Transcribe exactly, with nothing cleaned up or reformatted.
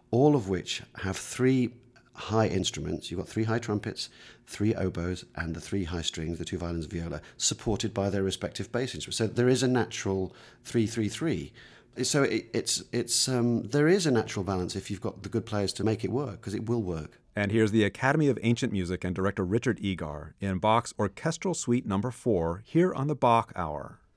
all of which have three high instruments. You've got three high trumpets, three oboes, and the three high strings, the two violins and viola, supported by their respective bass instruments. So there is a natural three three three. So it, it's it's um, there is a natural balance if you've got the good players to make it work, because it will work. And here's the Academy of Ancient Music and director Richard Egar in Bach's Orchestral Suite Number Four here on the Bach Hour.